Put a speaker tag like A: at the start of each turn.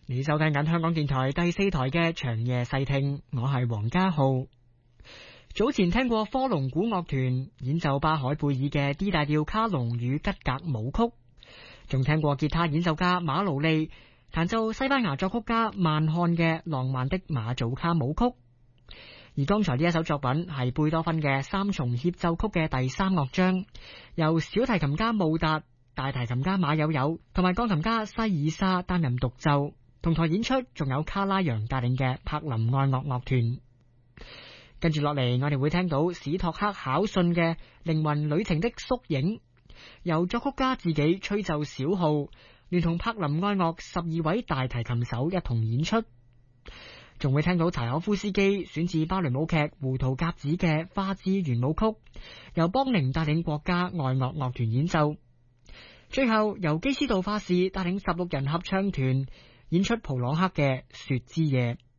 A: 你收聽緊香港電台第4台嘅長夜細聽，我係黃家浩。早前聽過科隆古樂團演奏巴海貝爾嘅 D 大調卡農與吉格舞曲，仲聽過吉他演奏家馬勞利彈奏西班牙作曲家曼漢嘅浪漫的馬祖卡舞曲。而剛才呢一首作品係貝多芬嘅三重協奏曲嘅第3樂章，由小提琴家穆達、大提琴家馬友友同埋鋼琴家西爾莎擔任獨奏，同台演出仲有卡拉揚帶領嘅柏林愛樂樂團。跟住落嚟，我哋會聽到史托克考遜嘅靈魂旅程的縮影，由作曲家自己吹奏小號，聯同柏林愛樂12位大提琴手一同演出。仲會聽到柴可夫斯基選自芭蕾舞劇《胡桃夾子》嘅花之圓舞曲，由邦寧帶領國家愛樂樂團演奏。最後由基斯道化士帶領16人合唱團演出普朗克嘅雪之夜。